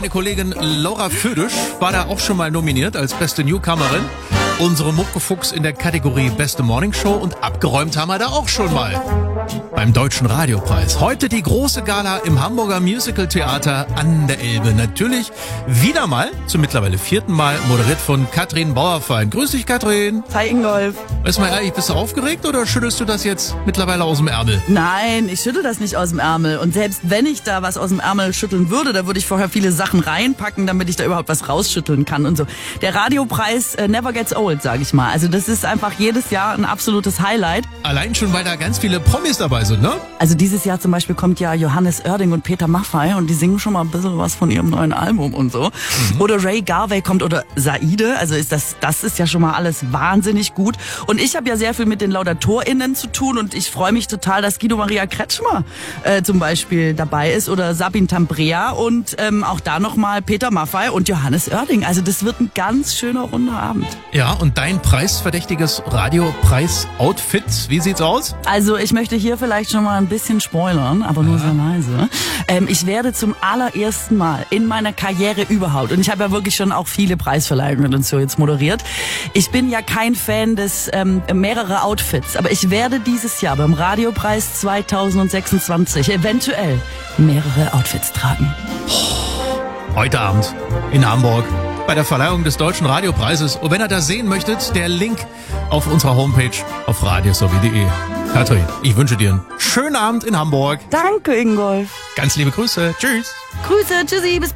meine Kollegin Laura Födisch war da auch schon mal nominiert als beste Newcomerin. Unsere Muckefuchs in der Kategorie Beste Morningshow und abgeräumt haben wir da auch schon mal. Beim Deutschen Radiopreis. Heute die große Gala im Hamburger Musical Theater an der Elbe. Natürlich wieder mal, zum mittlerweile 4. Mal, moderiert von Katrin Bauerfeind. Grüß dich, Katrin. Hi, Ingolf. Ist mal ehrlich, bist du aufgeregt oder schüttelst du das jetzt mittlerweile aus dem Ärmel? Nein, ich schüttel das nicht aus dem Ärmel. Und selbst wenn ich da was aus dem Ärmel schütteln würde, da würde ich vorher viele Sachen reinpacken, damit ich da überhaupt was rausschütteln kann und so. Der Radiopreis never gets old, sag ich mal. Also das ist einfach jedes Jahr ein absolutes Highlight. Allein schon, weil da ganz viele Promis dabei sind, ne? Also dieses Jahr zum Beispiel kommt ja Johannes Oerding und Peter Maffay und die singen schon mal ein bisschen was von ihrem neuen Album und so. Oder Ray Garvey kommt oder Saide, also das ist ja schon mal alles wahnsinnig gut. Und ich habe ja sehr viel mit den LaudatorInnen zu tun und ich freue mich total, dass Guido Maria Kretschmer zum Beispiel dabei ist oder Sabine Tambrea und auch da nochmal Peter Maffay und Johannes Oerding. Also das wird ein ganz schöner runder Abend. Ja, und dein preisverdächtiges Radiopreis-Outfit, wie sieht's aus? Also ich möchte hier vielleicht schon mal ein bisschen spoilern, aber nur sehr leise. Ich werde zum allerersten Mal in meiner Karriere überhaupt, und ich habe ja wirklich schon auch viele Preisverleihungen und so jetzt moderiert, ich bin ja kein Fan des mehrere Outfits, aber ich werde dieses Jahr beim Radiopreis 2026 eventuell mehrere Outfits tragen. Heute Abend in Hamburg bei der Verleihung des Deutschen Radiopreises. Und wenn ihr das sehen möchtet, der Link auf unserer Homepage auf radiosowie.de. Katrin, ich wünsche dir einen schönen Abend in Hamburg. Danke, Ingolf. Ganz liebe Grüße. Tschüss. Grüße, tschüssi, bis